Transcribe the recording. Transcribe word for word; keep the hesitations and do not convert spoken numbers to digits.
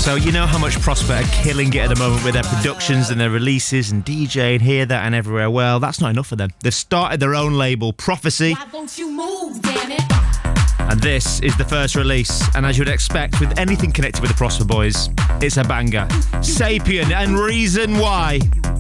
So you know how much Prosper are killing it at the moment with their productions and their releases and DJing here, there and everywhere. Well, that's not enough for them. They've started their own label, Prophecy. Why won't you move, damn it? And this is the first release. And as you would expect with anything connected with the Prosper Boys, it's a banger. Sapien and Reason Why.